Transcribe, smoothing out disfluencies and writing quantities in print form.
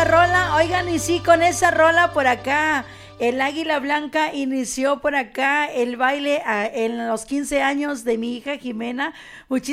rola, oigan, y sí, con esa rola por acá, el Águila Blanca inició por acá el baile en los 15 años de mi hija Jimena.